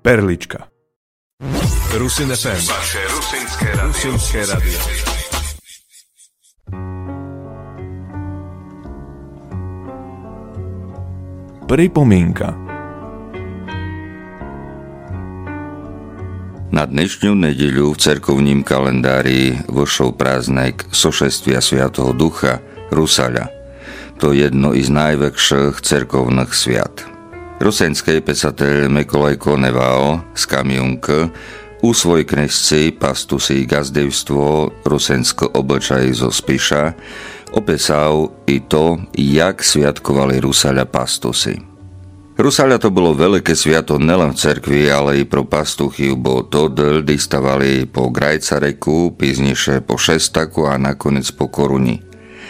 Perlička. Rusin FM. Vaše rusinské radio. Pripomienka. Na dnešnú nedeľu v cerkovním kalendári vošiel prázdnik sošestvia Sviatého Ducha Rusaľa. To je jedno z najväčších cerkovných sviat. Rusenský pesateľ Mikolaj Konevao z Kamionka u svojej knižci Pastusi gazdevstvo rusenské obyčaje zo Spiša opísal i to, jak sviatkovali Rusaľa pastusi. Rusaľa to bolo veľké sviato nelen v cerkvi, ale i pro pastuchy, bo to dldy stavali po Grajcareku, píznejšie po Šestaku a nakoniec po Koruni.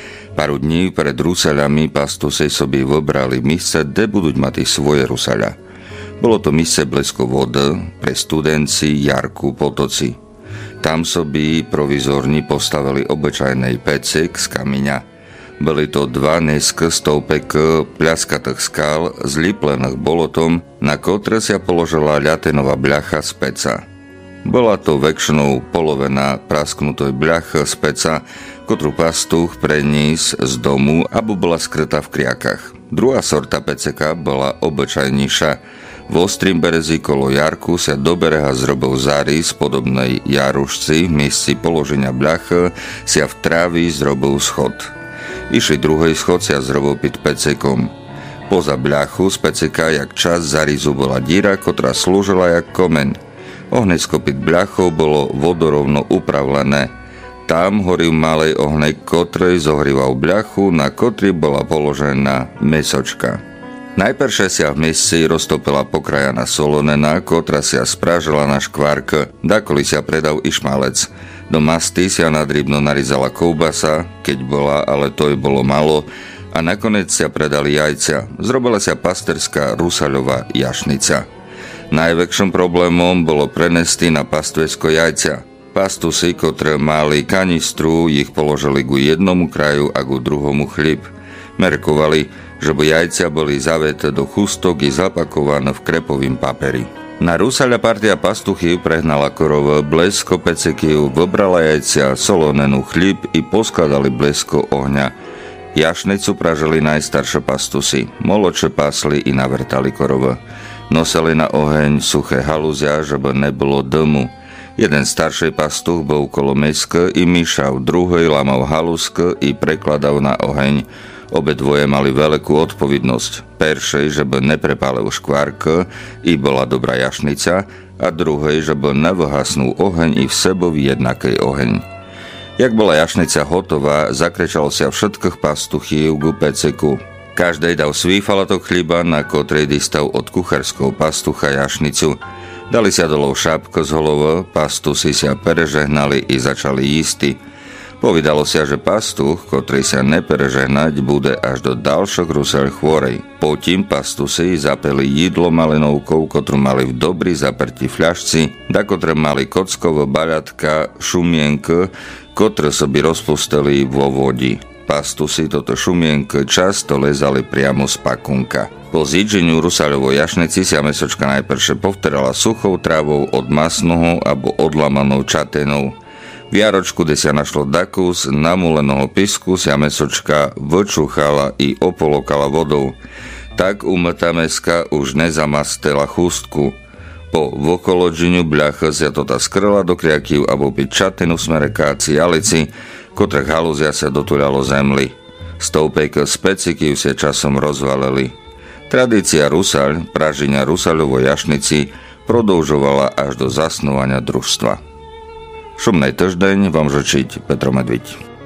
Pár dní pred Rusaľami pastusi sobi vybrali místo, kde budú mať svoje Rusaľa. Bolo to místo blízko vody, pre studenci, jarku, potoci. Tam sobi provizorní postavili obyčajnej pecek z kameňa. Boli to dva nízke stoupek pľaskatých skal zlíplených bolotom, na ktoré sa položila ľatenová bľacha z peca. Bola to väčšinou polovená prasknutej bľacha z peca, ktorú pastuch preniesol z domu, aby bola skrytá v kriakach. Druhá sorta peceka bola obyčajnejšia. V ostrým berezi kolo jarku sa do bereha zrobil zárys podobnej jarušci, v mieste položenia bľachy sa v trávi zrobil schod. Išli druhý schod sa zrobil pід pecekom. Poza bľachu z peceka jak čas zárizu bola díra, ktorá slúžila jak komeň. Ohnisko pід bľachou bolo vodorovno upravlené. Tam horil malej ohnek, ktorý zohrieval bľachu, na ktorý bola položená mesočka. Najprvšie sa v miesci roztopila pokrajaná solonena, ktorá sa sprážila na škvárke, dakoli sa predal i šmalec. Do masty sa nadribno narizala koubasa, keď bola, ale to jej bolo malo, a nakoniec sa predali jajcia. Zrobila sa pasterská rusaľová jašnica. Najväčším problémom bolo prenesti na pastvesko jajcia. Pastusi, ktoré mali kanistru, ich položili ku jednomu kraju a ku druhomu chlieb. Merkovali, že by jajcia boli zaveté do chustok i zapakované v krepovým paperi. Na Rusaľa partia pastuchy prehnala korov blesko pecekiu, vybrala jajcia, solonenu, chlieb i poskladali blesko ohňa. Jašnicu pražili najstaršie pastusi, moloče pásli i navrtali korov. Nosili na oheň suché halúzia, že by nebolo dmu. Jeden starší pastuch bol kolo miske i myšal, druhý lamal halúzky i prekladal na oheň. Obe dvoje mali veľkú odpovednosť. Peršej, že by neprepálil škvárka i bola dobrá jašnica, a druhej, že by nevyhasnul oheň i v sebovi jednakej oheň. Jak bola jašnica hotová, zakrečalo sa všetkých pastuchív ku peceku. Každej dal svý falatok chlieba, na ktorej distal od kuchárského pastucha jašnicu. Dali sa dolov šápko z holovo, pastusi sa perežehnali i začali jísti. Povedalo sa, že pastuch, ktorý sa neperežehnať, bude až do ďalších Rusaľ chôrej. Potím pastusi zapeli jídlo malinovkou, ktorú mali v dobrí zaperti fľašci, da ktoré mali kockovo baľatka, šumienky, ktoré sobi rozpustili vo vodi. Pastusi toto šumienky často lezali priamo z pakunka. Po zjedženiu Rusaľovej jašnici sa mesočka najprvšie povterala suchou trávou od masnoho alebo odlamanou čatenou. V jaročku, kde sa našlo dakus namuleného pisku, sa mesočka vyčúchala i opolokala vodou. Tak umytá meska už nezamastela chustku. Po vokolodženiu bľacha sa tota skrla do kriakiv a piť čatinu smerekáci jalici, ktoré halúzia sa dotuľalo zemli. Stoupejka z pecikiv sa časom rozvalili. Tradícia Rusaľ, praženia Rusaľovej jašnici, prodĺžovala až do zasnovania družstva. Šumnej týždeň vám žečiť Petro Medviť.